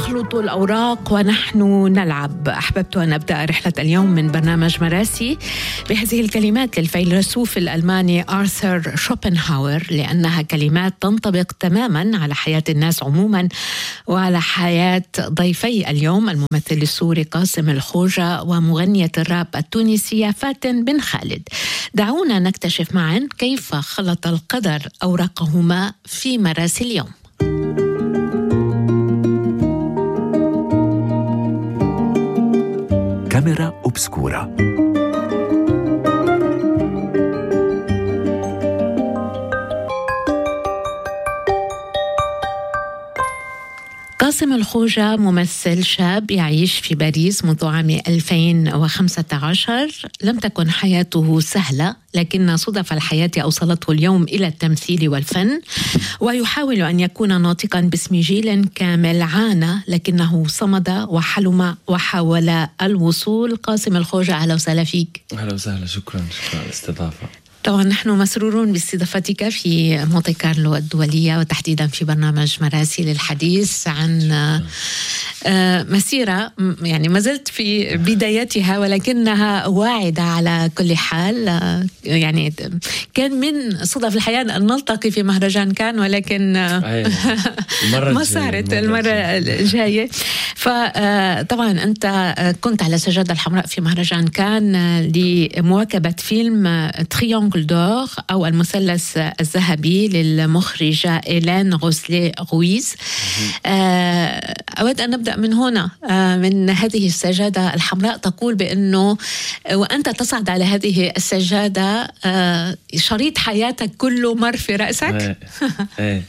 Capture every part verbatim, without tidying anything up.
تخلط الأوراق ونحن نلعب. أحببت أن أبدأ رحلة اليوم من برنامج مراسي بهذه الكلمات للفيلسوف الألماني آرثر شوبنهاور، لأنها كلمات تنطبق تماما على حياة الناس عموما وعلى حياة ضيفي اليوم، الممثل السوري قاسم الخوجة ومغنية الراب التونسية فاتن بن خالد. دعونا نكتشف معا كيف خلط القدر أوراقهما في مراسي اليوم. كاميرا أوبسكورا. قاسم الخوجة ممثل شاب يعيش في باريس منذ عام ألفين وخمسة عشر. لم تكن حياته سهلة، لكن صدف الحياة أوصلته اليوم إلى التمثيل والفن، ويحاول أن يكون ناطقا باسم جيل كامل عانى لكنه صمد وحلم وحاول الوصول. قاسم الخوجة، أهلا وسهلا فيك. أهلا وسهلا، شكرا شكرا على الاستضافة. طبعا نحن مسرورون باستضافتك في مونتي كارلو الدولية، وتحديدا في برنامج مراسي للحديث عن مسيرة يعني ما زلت في بدايتها ولكنها واعدة على كل حال. يعني كان من صدف الحياة أن نلتقي في مهرجان كان، ولكن ما صارت المرة الجاية. فطبعا أنت كنت على السجادة الحمراء في مهرجان كان لمواكبة فيلم تريانجل دور أو المثلث الذهبي للمخرجة إيلين غوسلي غويز. أود أن نبدأ من هنا، من هذه السجادة الحمراء. تقول بأنه وأنت تصعد على هذه السجادة شريط حياتك كله مر في رأسك. ايه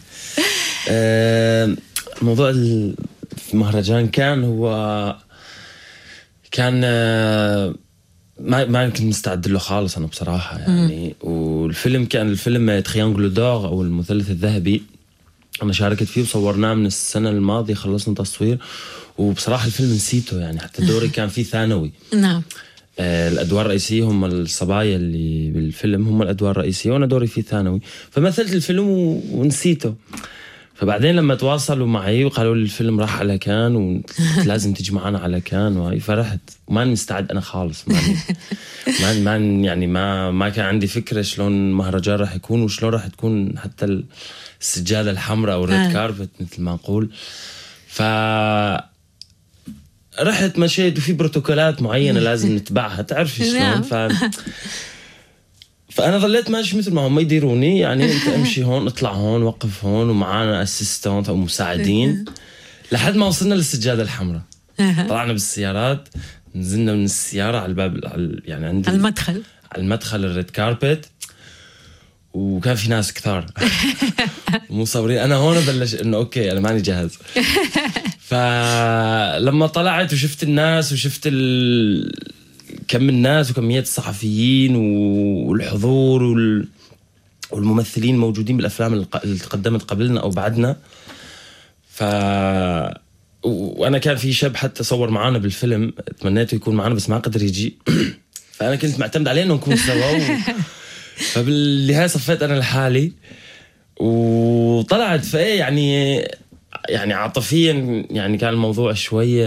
ايه موضوع المهرجان كان هو كان ما ما كنت مستعد له خالص أنا بصراحة يعني. والفيلم كان الفيلم تريانجل دور أو المثلث الذهبي، أنا شاركت فيه وصورناه من السنة الماضية، خلصنا تصوير. وبصراحة الفيلم نسيته يعني، حتى دوري كان فيه ثانوي. نعم. آه الأدوار الرئيسية هم الصبايا اللي بالفيلم هم الأدوار الرئيسية، وأنا دوري فيه ثانوي، فمثلت الفيلم ونسيته. فبعدين لما تواصلوا معي وقالوا لي الفيلم راح على كان ولازم تيجي معنا على كان، وهي فرحت. ما مستعد أنا خالص، ما ما يعني ما ما كان عندي فكرة شلون مهرجان راح يكون وشلون راح تكون حتى السجادة الحمراء أو الريد كاربت مثل ما نقول. ف رحت مشيت وفي بروتوكولات معينة لازم نتبعها، تعرفي شلون. ف فأنا ظليت ماشي مثل ما هم يديروني يعني، أنت امشي هون اطلع هون وقف هون، ومعانا أسيستانت أو مساعدين لحد ما وصلنا للسجادة الحمراء. طلعنا بالسيارات، نزلنا من السيارة على الباب يعني عند المدخل على المدخل الريد كاربت، وكان في ناس كثار مصورين. أنا هون بلش إنه أوكي أنا ماني جاهز. فلما طلعت وشفت الناس وشفت ال... كم الناس وكمية الصحفيين والحضور وال... والممثلين موجودين بالأفلام اللي تقدمت قبلنا أو بعدنا. ف وأنا كان في شاب حتى صور معانا بالفيلم، تمنيته يكون معانا بس ما قدر يجي. فأنا كنت معتمد عليه إنه نكون سوا و... فبالنهاية صفيت أنا لحالي وطلعت. فإيه يعني يعني عاطفيا يعني كان الموضوع شوية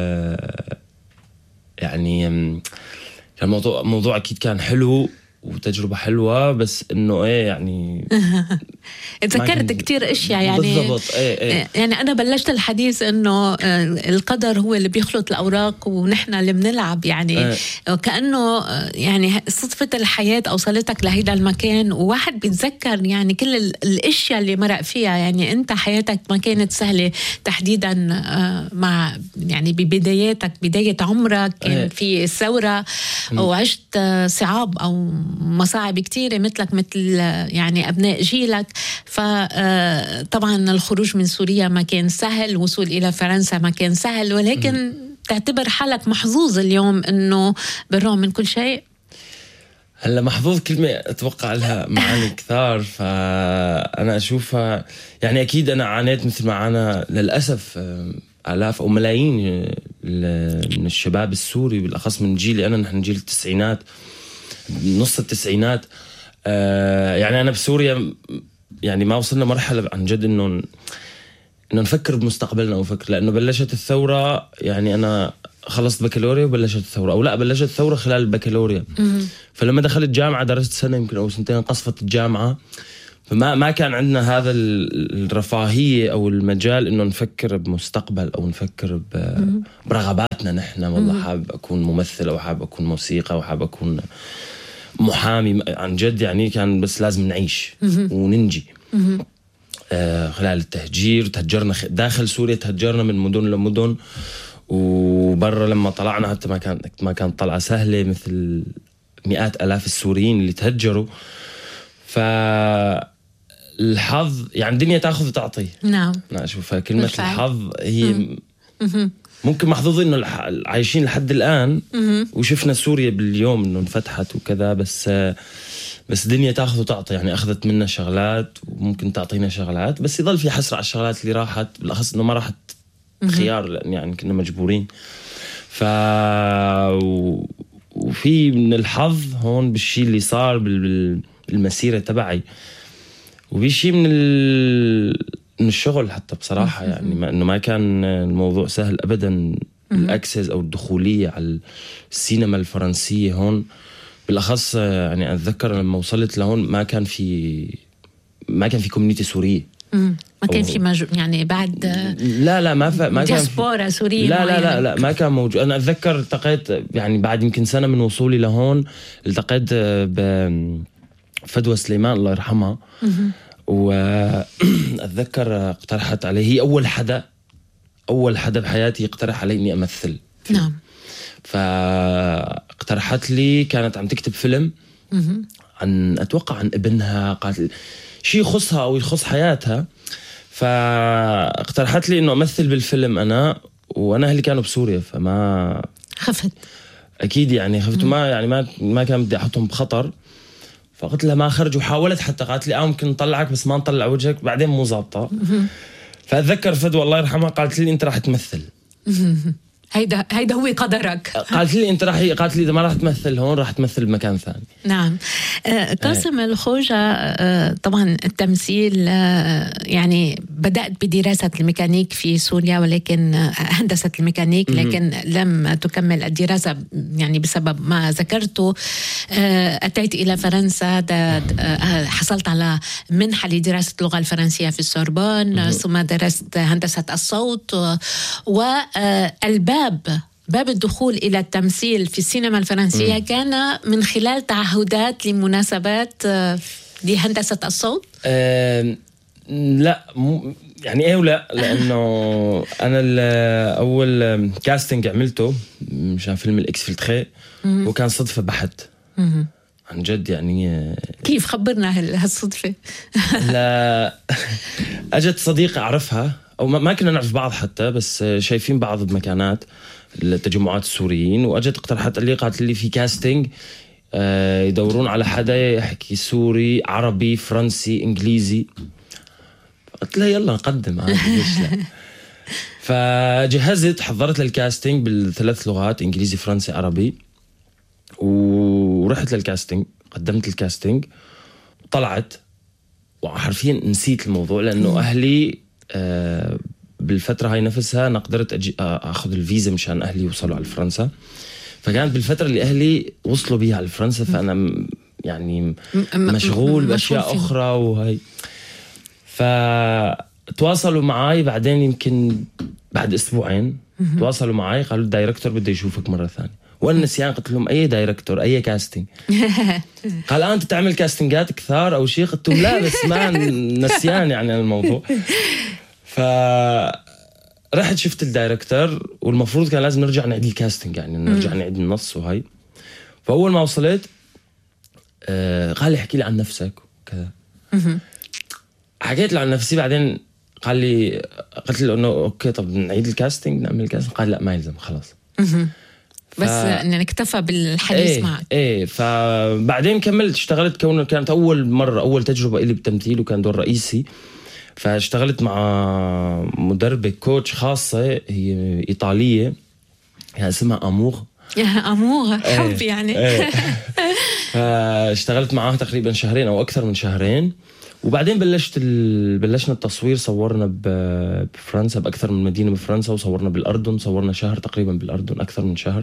يعني كان موضوع موضوع أكيد كان حلو وتجربة حلوة، بس إنه إيه يعني تذكرت كتير أشياء يعني. بالضبط. إيه إيه. يعني أنا بلشت الحديث إنه القدر هو اللي بيخلط الأوراق ونحن اللي بنلعب يعني. إيه. كأنه يعني صدفة الحياة أوصلتك لهيدا المكان، وواحد بيتذكر يعني كل الأشياء اللي مرق فيها. يعني أنت حياتك ما كانت سهلة تحديدا مع يعني ببداياتك، بداية عمرك كان إيه. في الثورة وعشت صعاب أو مصاعب كتيرة مثلك مثل يعني أبناء جيلك. فطبعا الخروج من سوريا ما كان سهل، وصول إلى فرنسا ما كان سهل، ولكن تعتبر حالك محظوظ اليوم أنه بالرغم من كل شيء. هلا محظوظ كلمة أتوقع لها معاني كثار. فأنا أشوفها يعني أكيد أنا عانيت مثل ما عانى للأسف آلاف أو ملايين من الشباب السوري، بالأخص من جيلي أنا. نحن جيل التسعينات، نص التسعينات. آه يعني أنا بسوريا يعني ما وصلنا مرحلة عن جد إنه إنه نفكر بمستقبلنا ونفكر، لأنه بلشت الثورة، يعني أنا خلصت بكالوريا وبلشت الثورة، أو لا بلشت الثورة خلال البكالوريا. فلما دخلت جامعة درست سنة يمكن أو سنتين، قصفت الجامعة، فما ما كان عندنا هذا الرفاهية أو المجال إنه نفكر بمستقبل أو نفكر برغباتنا نحن. والله حاب أكون ممثل، أو حاب أكون موسيقى، أو حاب أكون محامي. عن جد يعني كان بس لازم نعيش وننجي. آه خلال التهجير تهجرنا داخل سوريا، تهجرنا من مدن لمدن، وبرا لما طلعنا حتى ما كان ما كانت طلعة سهلة مثل مئات آلاف السوريين اللي تهجروا. فالحظ يعني الدنيا تأخذ وتعطي. نعم. أنا أشوفها كلمة الحظ هي ممكن محظوظين إنه عايشين لحد الآن، وشفنا سوريا باليوم إنه انفتحت وكذا، بس بس الدنيا تأخذ وتعطي. يعني أخذت منا شغلات وممكن تعطينا شغلات، بس يضل في حسرة على الشغلات اللي راحت، بالأخص إنه ما راحت خيار، لأن يعني كنا مجبورين. ف وفي من الحظ هون بالشيء اللي صار بالمسيرة تبعي، وفي شيء من من الشغل حتى بصراحة. يعني ما إنه ما كان الموضوع سهل أبدا، الأكسس أو الدخولية على السينما الفرنسية هون بالأخص. يعني أتذكر لما وصلت لهون ما كان في ما كان في كوميونيتي سورية. ما كان في مج... يعني بعد لا لا ما ف... ما كان دياسبورا سورية. لا لا لا لا ما كان موجود. أنا أتذكر التقيت يعني بعد يمكن سنة من وصولي لهون، التقيت بفدوى سليمان الله يرحمها، وأتذكر اقترحت علي، هي أول حدا أول حدا بحياتي يقترح علي إني أمثل. نعم. فاقترحت لي، كانت عم تكتب فيلم عن أتوقع عن ابنها، قالت شيء يخصها أو يخص حياتها، فاقترحت لي إنه أمثل بالفيلم أنا، وأنا اللي كانوا بسوريا، فما خفت أكيد يعني خفت، ما يعني ما ما كان بدي أحطهم بخطر. فقلت لها ما خرج، وحاولت حتى قالت لي آه ممكن نطلعك بس ما نطلع وجهك، بعدين مو ظابطة. فأتذكر فدوى الله يرحمها قالت لي أنت راح تمثل، هيدا هيدا هو قدرك. قالت لي انت راح قالت لي اذا ما راح تمثل هون راح تمثل بمكان ثاني. نعم. آه قاسم الخوجة، آه طبعا التمثيل، آه يعني بدأت بدراسة الميكانيك في سوريا، ولكن آه هندسة الميكانيك، لكن لم تكمل الدراسة يعني بسبب ما ذكرته. آه أتيت إلى فرنسا، آه حصلت على منحة لدراسة اللغة الفرنسية في السوربون، ثم درست هندسة الصوت، والباب باب باب الدخول إلى التمثيل في السينما الفرنسية م. كان من خلال تعهدات لمناسبات لهندسة الصوت؟ أه لا م... يعني ايه ولا، لأنه أنا أول كاستنج عملته مشان فيلم الإكس فلتري، وكان صدفة بحت م. عن جد. يعني كيف؟ خبرنا هالصدفة. لا أجت صديقة أعرفها، أو ما كنا نعرف بعض حتى، بس شايفين بعض بمكانات التجمعات السوريين، وأجت اقترحت لي، قالت لي في كاستنج يدورون على حدا يحكي سوري عربي فرنسي إنجليزي. قلت لها يلا نقدم عادي ليش لا. فجهزت حضرت للكاستنج بالثلاث لغات إنجليزي فرنسي عربي، ورحت للكاستنج، قدمت الكاستنج، طلعت وحرفيا نسيت الموضوع، لأنه أهلي آه بالفترة هاي نفسها أنا قدرت أجي أخذ الفيزا مشان أهلي يوصلوا على فرنسا. فكانت بالفترة اللي أهلي وصلوا بيها على فرنسا، فأنا يعني مشغول بأشياء أخرى وهاي. فتواصلوا معاي بعدين يمكن بعد أسبوعين، تواصلوا معاي قالوا الدايركتور بده يشوفك مرة ثانية. وأنا نسيان، قلت لهم أي دايركتور أي كاستنج؟ قال أنت تعمل كاستنجات كثار أو شيء؟ قلت لهم لا بس ما نسيان يعني عن الموضوع. فرحت شفت الدايركتور، والمفروض كان لازم نرجع نعيد الكاستنج، يعني نرجع نعيد النص وهاي. فأول ما وصلت آه قال لي احكي لي عن نفسك وكذا. حكيت له عن نفسي، بعدين قال لي، قلت له انه اوكي طب نعيد الكاستنج نعمل الكاستنج؟ قال لا ما يلزم خلاص. ف... بس ان نكتفى بالحديث ايه معك. ايه فبعدين كملت اشتغلت، كونه كانت اول مرة أول تجربة إلي بالتمثيل، وكان دور رئيسي. فاشتغلت مع مدربة كوتش خاصة، هي إيطالية، هي اسمها أمور. يا أمور حب يعني. ايه. فاشتغلت معاها تقريبا شهرين أو أكثر من شهرين، وبعدين بلشت ال... بلشنا التصوير. صورنا ب... بفرنسا، بأكثر من مدينة بفرنسا، وصورنا بالأردن، صورنا شهر تقريبا بالأردن، أكثر من شهر.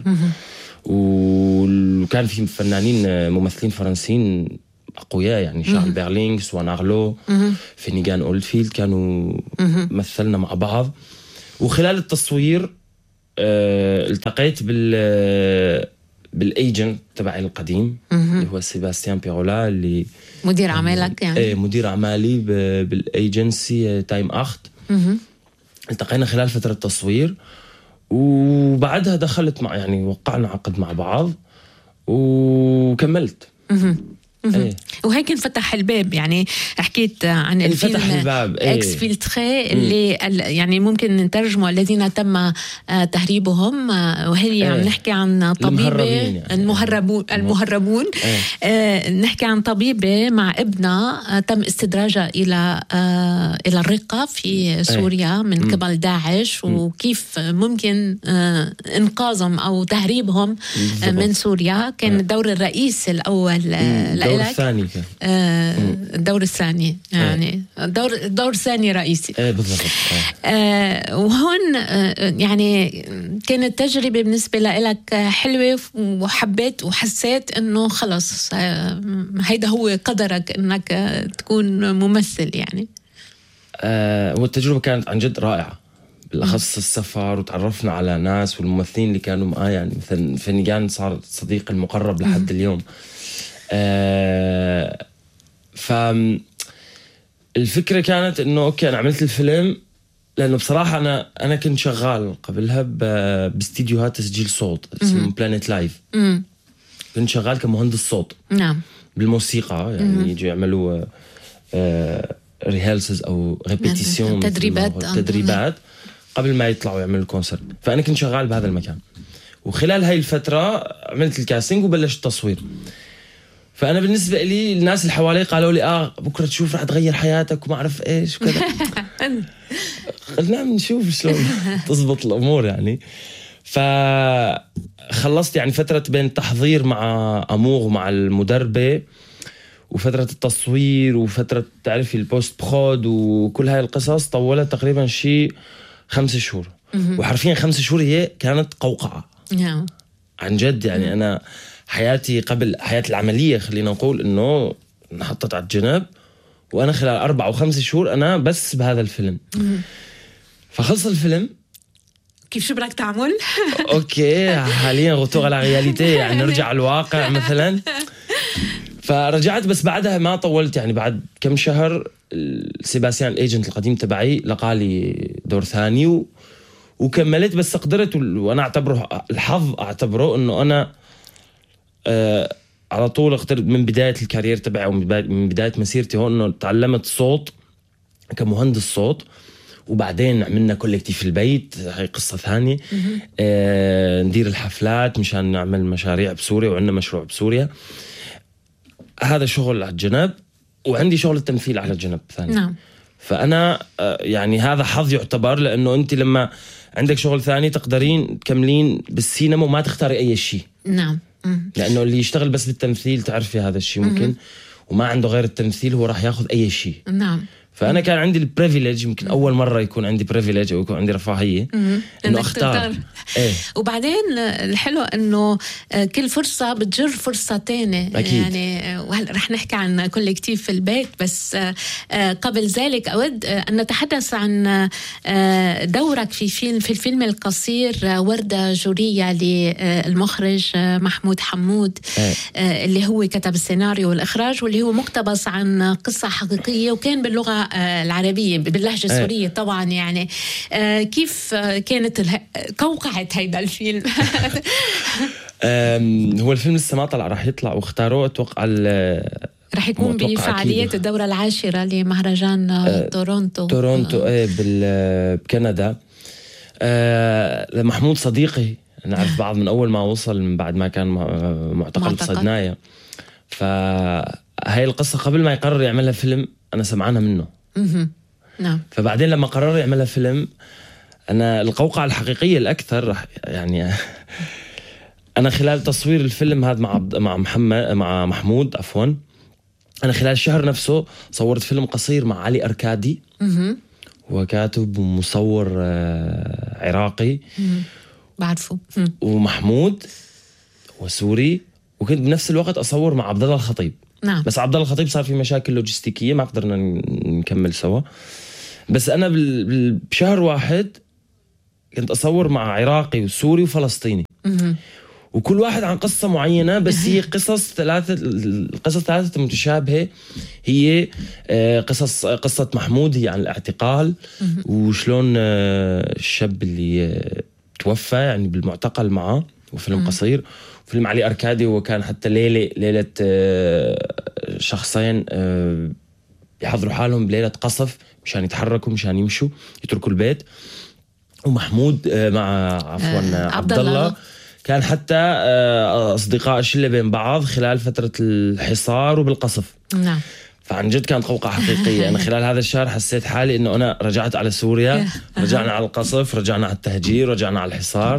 وكان في فنانين ممثلين فرنسيين أقوياء، يعني شارل بيرلينغ، سوان أرلو، فينيغان أولدفيلد، كانوا مثلنا مع بعض. وخلال التصوير آه، التقيت بال بالايجنت تبعي القديم اللي هو سيباستيان بيرولا، اللي مدير اعمالك يعني. ايه مدير اعمالي بالايجنسي تايم أخت. التقينا خلال فترة التصوير، وبعدها دخلت مع يعني وقعنا عقد مع بعض وكملت. إيه. وهيك انفتح الباب. يعني حكيت عن الفيلم إيه. اكس فيلتري اللي يعني ممكن نترجمه الذين تم تهريبهم، وهي إيه. عم نحكي عن طبيبة يعني. المهربون المهربون إيه. آه نحكي عن طبيبة مع ابنها تم استدراجها إلى آه إلى الرقة في سوريا إيه. من م. قبل داعش، م. وكيف ممكن آه إنقاذهم أو تهريبهم آه من سوريا. كان إيه. الدور الرئيسي الأول آه الدور الثاني كان آه الدور الثاني يعني الدور الدور الثاني رئيسي. ايه بالضبط. آه وهون آه يعني كانت تجربة بالنسبة لك حلوة، وحبيت وحسيت انه خلص آه هيدا هو قدرك انك تكون ممثل يعني. آه والتجربة كانت عن جد رائعة، بالأخص السفر، وتعرفنا على ناس والممثلين اللي كانوا معايا، يعني مثلا فينيغان صار صديق المقرب لحد اليوم. آه فالفكرة كانت إنه أوكي أنا عملت الفيلم، لأنه بصراحة أنا أنا كنت شغال قبلها باستديوهات تسجيل صوت اسمه بلانيت لايف. كنت شغال كمهندس صوت. نعم. بالموسيقى يعني يجوا يعملوا آه ريهالسز أو ريبيتيشن، تدريبات تدريبات قبل ما يطلعوا يعملوا الكونسرت. فأنا كنت شغال بهذا المكان، وخلال هاي الفترة عملت الكاستنج وبلشت التصوير. فأنا بالنسبة لي الناس اللي حوالي قالوا لي آه بكرة تشوف رح تغير حياتك وما أعرف إيش وكذا. خلنا نشوف شلون تزبط الأمور يعني. فخلصت يعني فترة بين التحضير مع أموغ مع المدربة، وفترة التصوير، وفترة تعرفي البوست برود، وكل هاي القصص طولت تقريبا شيء خمس شهور. وحرفيا خمس شهور هي كانت قوقعة عن جد. يعني أنا حياتي قبل حياتي العملية خلينا نقول إنه نحطت على الجنب، وأنا خلال أربع أو خمس شهور أنا بس بهذا الفيلم. فخلص الفيلم، كيف شو بدك تعمل؟ أوكي حاليا غطوة على رياليتي، يعني نرجع على الواقع مثلا. فرجعت، بس بعدها ما طولت، يعني بعد كم شهر سيباستيان الايجنت القديم تبعي لقالي دور ثاني و... وكملت. بس قدرت، وأنا أعتبره الحظ، أعتبره إنه أنا آه على طول قدرت من بداية الكارير تبعي ومن بداية مسيرتي هون إنه تعلمت صوت كمهندس صوت. وبعدين عملنا كولكتيف في البيت، هاي قصة ثانية. آه ندير الحفلات مشان نعمل مشاريع بسوريا، وعندنا مشروع بسوريا. هذا شغل على الجنب، وعندي شغل التمثيل على الجنب ثاني. نعم. فأنا آه يعني هذا حظ يعتبر، لأنه أنت لما عندك شغل ثاني تقدرين تكملين بالسينما وما تختاري أي شيء. نعم. لأنه اللي يشتغل بس بالتمثيل تعرفي هذا الشيء ممكن، وما عنده غير التمثيل هو راح ياخذ أي شيء. نعم. فأنا كان عندي البريفيليج، يمكن أول مرة يكون عندي بريفيليج أو يكون عندي رفاهية إنه أختار. إيه؟ وبعدين الحلو إنه كل فرصة بتجر فرصة تانية. أكيد. يعني وهل رح نحكي عن كولكتيف في البيت، بس قبل ذلك أود أن نتحدث عن دورك في فيلم في الفيلم القصير وردة جورية للمخرج محمود حمود. إيه؟ اللي هو كتب السيناريو والإخراج، واللي هو مقتبس عن قصة حقيقية، وكان باللغة العربية باللهجة السورية طبعا. يعني كيف كانت قوقعة هيدا الفيلم؟ هو الفيلم لسه ما طلع، راح يطلع واختاروه اتوقع راح يكون بفعاليات الدورة العاشرة لمهرجان أه تورونتو. تورونتو أه. ايه بكندا. أه محمود صديقي، نعرف بعض من اول ما وصل، من بعد ما كان معتقل بصدنايا. فهاي القصة قبل ما يقرر يعملها فيلم أنا سمعانها منه. نعم. فبعدين لما قرر يعملها فيلم، أنا القوقعة الحقيقية الأكثر يعني أنا خلال تصوير الفيلم هذا مع مع محمد مع محمود عفوا، أنا خلال الشهر نفسه صورت فيلم قصير مع علي أركادي، هو كاتب ومصور عراقي بعرفه، ومحمود وسوري، وكنت بنفس الوقت أصور مع عبد الله الخطيب. نعم. بس عبد الله الخطيب صار في مشاكل لوجستيكية ما قدرنا نكمل سوا. بس أنا بشهر واحد كنت أصور مع عراقي وسوري وفلسطيني، وكل واحد عن قصة معينة، بس هي قصص ثلاثة، القصص ثلاثة متشابهة. هي قصص قصة محمود هي عن الاعتقال وشلون الشاب اللي توفى يعني بالمعتقل معه، وفيلم قصير. فيلم علي أركادي هو كان حتى ليلة ليلة شخصين يحضروا حالهم بليلة قصف مشان يتحركوا مشان يمشوا يتركوا البيت. ومحمود مع عفوا عبد الله كان حتى أصدقاء الشلة بين بعض خلال فترة الحصار وبالقصف. نعم. فعن جد كانت قوقعة حقيقية. أنا خلال هذا الشهر حسيت حالي إنه أنا رجعت على سوريا، رجعنا على القصف، رجعنا على التهجير، رجعنا على الحصار.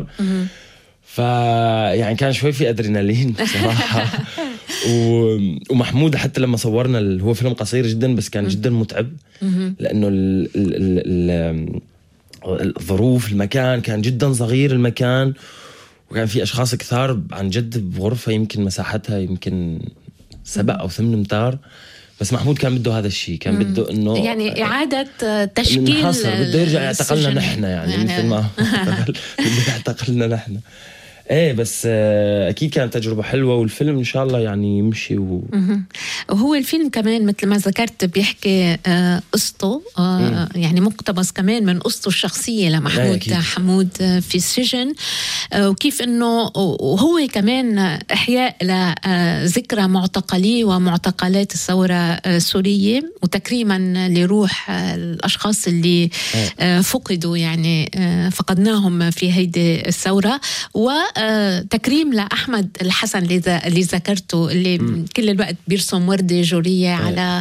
فيعني كان شوي في أدرينالين بصراحة. ومحمود حتى لما صورنا هو فيلم قصير جدا بس كان جدا متعب، لأنه ال ال ال الظروف، المكان كان جدا صغير المكان، وكان في أشخاص كثار عن جد بغرفة يمكن مساحتها يمكن سبع أو ثمان أمتار. بس محمود كان بده هذا الشيء، كان بده إنه يعني إعادة تشكيل، بده يرجع يعتقلنا نحن يعني, يعني مثل ما بده يعتقلنا نحن. ايه بس اكيد كانت تجربه حلوه، والفيلم ان شاء الله يعني يمشي و... وهو الفيلم كمان مثل ما ذكرت بيحكي قصته، يعني مقتبس كمان من قصته الشخصيه لمحمود حمود في السجن، وكيف انه وهو كمان احياء لذكرى معتقلي ومعتقلات الثوره السوريه، وتكريما لروح الاشخاص اللي فقدوا يعني فقدناهم في هيدي الثوره، و تكريم لأحمد الحسن اللي ذكرته، اللي م. كل الوقت بيرسم وردة جورية على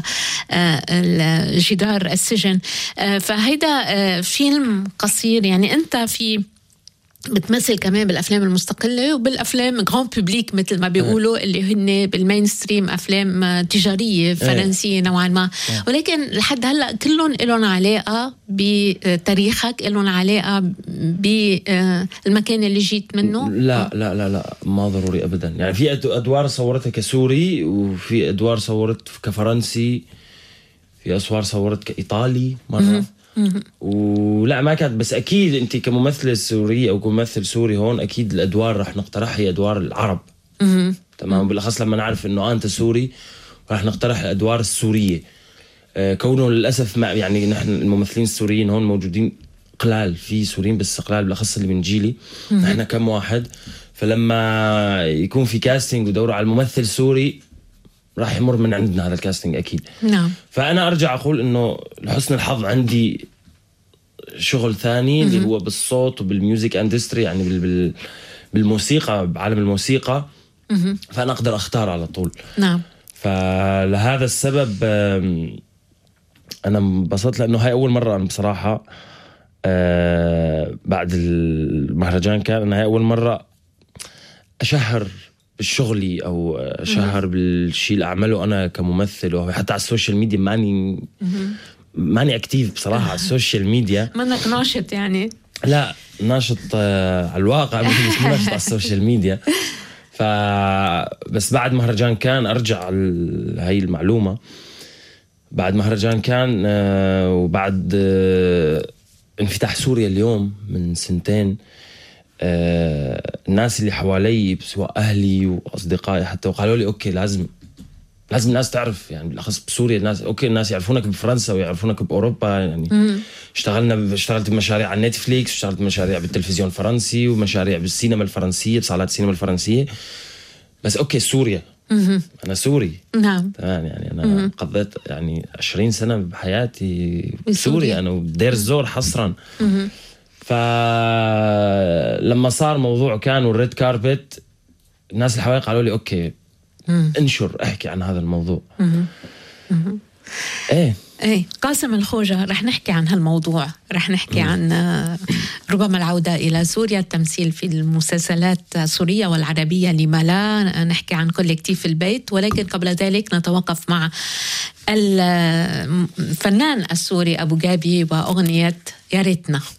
جدار السجن. فهيدا فيلم قصير، يعني أنت في بتمثل كمان بالأفلام المستقلة وبالأفلام غران بوبليك مثل ما بيقولوا، اللي هن بالمينستريم أفلام تجارية فرنسية نوعا ما، ولكن لحد هلأ كلهم إلهم علاقة بتاريخك، إلهم علاقة بالمكان اللي جيت منه. لا لا لا لا ما ضروري أبدا. يعني في أدوار صورتها كسوري، وفي أدوار صورت كفرنسي، في أصوار صورت كإيطالي مرة. ولا ما كانت، بس أكيد أنت كممثلة سورية أو كممثل سوري هون أكيد الأدوار رح نقترح هي أدوار العرب. تمام. بالأخص لما نعرف إنه أنت سوري رح نقترح الأدوار السورية. آه كونه للأسف ما يعني نحن الممثلين السوريين هون موجودين قلال، في سوريين بس قلال، بالأخص اللي من جيلي نحن كم واحد. فلما يكون في كاستينج ودوروا على الممثل سوري راح يمر من عندنا هذا الكاستينج أكيد. نعم. فأنا أرجع أقول إنه لحسن الحظ عندي شغل ثاني اللي هو بالصوت وبالميوزك اندستري، يعني بال بالموسيقى، بعالم الموسيقى. مم. فأنا أقدر أختار على طول. نعم. فلهذا السبب أنا انبسطت، لأنه هاي أول مرة أنا بصراحة بعد المهرجان كان أنا هاي أول مرة أشهر بالشغلي أو أشهر بالشيء اللي أعمله أنا كممثل، وحتى على السوشيال ميديا ماني مم. ماني أكتيف بصراحة على السوشيال ميديا. منك ناشط يعني؟ لا ناشط آه على الواقع، بس مو ناشط على السوشيال ميديا. فبس بعد مهرجان كان أرجع هاي المعلومة، بعد مهرجان كان آه وبعد آه انفتاح سوريا اليوم من سنتين، آه الناس اللي حوالي سواء أهلي وأصدقائي حتى وقالوا لي أوكي لازم لازم الناس تعرف، يعني بالأخص بسوريا الناس أوكي الناس يعرفونك بفرنسا ويعرفونك بأوروبا. يعني مم. اشتغلنا اشتغلت بمشاريع على نتفليكس، اشتغلت بمشاريع بالتلفزيون الفرنسي ومشاريع بالسينما الفرنسية بصالات السينما الفرنسية. بس أوكي سوريا مم. أنا سوري. نعم. تمام. يعني أنا مم. قضيت يعني عشرين سنة بحياتي بسوريا، أنا بدير الزور حصرا. مم. فلما صار موضوع كان والريد كاربت، الناس اللي حوالي قالوا لي أوكي مم. انشر احكي عن هذا الموضوع. مم. مم. ايه ايه قاسم الخوجة، رح نحكي عن هالموضوع، رح نحكي م. عن ربما العودة إلى سوريا، التمثيل في المسلسلات السورية والعربية لما لا، نحكي عن كولكتيف البيت. ولكن قبل ذلك نتوقف مع الفنان السوري أبو جابي وأغنية يا ريتنا.